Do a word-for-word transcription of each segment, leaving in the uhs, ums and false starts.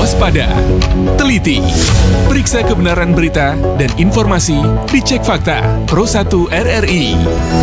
Waspada, teliti, periksa kebenaran berita dan informasi, dicek fakta. Pro satu R R I.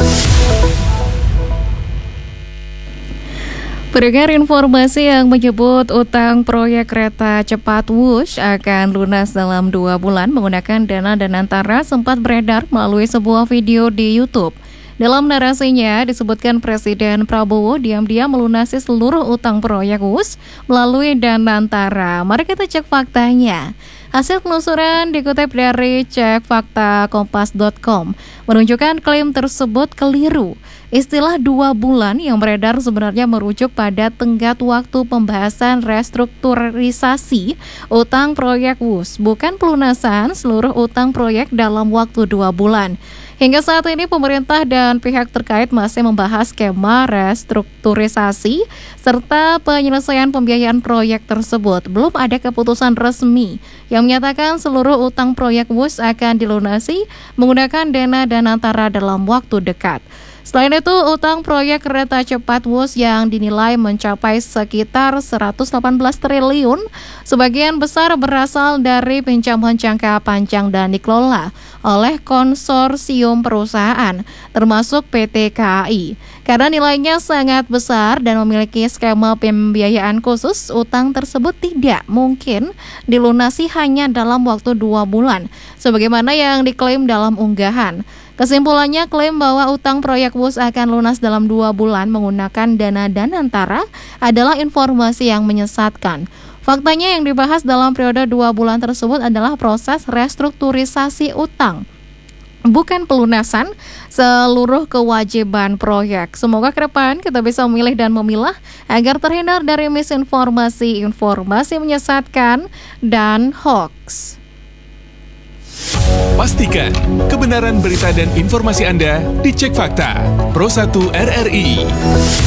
Beredar informasi yang menyebut utang proyek kereta cepat Wush akan lunas dalam dua bulan menggunakan dana Danantara sempat beredar melalui sebuah video di YouTube. Dalam narasinya disebutkan Presiden Prabowo diam-diam melunasi seluruh utang proyek Wush melalui Danantara. Mari kita cek faktanya. Hasil penelusuran dikutip dari cek fakta kompas dot com menunjukkan klaim tersebut keliru. Istilah dua bulan yang beredar sebenarnya merujuk pada tenggat waktu pembahasan restrukturisasi utang proyek Wush, bukan pelunasan seluruh utang proyek dalam waktu dua bulan. Hingga saat ini pemerintah dan pihak terkait masih membahas skema restrukturisasi serta penyelesaian pembiayaan proyek tersebut. Belum ada keputusan resmi yang menyatakan seluruh utang proyek Wush akan dilunasi menggunakan dana Danantara dalam waktu dekat. Selain itu, utang proyek kereta cepat Wush yang dinilai mencapai sekitar seratus delapan belas triliun, sebagian besar berasal dari pinjaman jangka panjang dan dikelola oleh konsorsium perusahaan, termasuk P T K A I. Karena nilainya sangat besar dan memiliki skema pembiayaan khusus, utang tersebut tidak mungkin dilunasi hanya dalam waktu dua bulan, sebagaimana yang diklaim dalam unggahan. Kesimpulannya, klaim bahwa utang proyek Wush akan lunas dalam dua bulan menggunakan dana Danantara adalah informasi yang menyesatkan. Faktanya yang dibahas dalam periode dua bulan tersebut adalah proses restrukturisasi utang, bukan pelunasan seluruh kewajiban proyek. Semoga ke depan kita bisa memilih dan memilah agar terhindar dari misinformasi, informasi menyesatkan, dan hoax. Pastikan kebenaran berita dan informasi Anda dicek fakta. Pro satu R R I.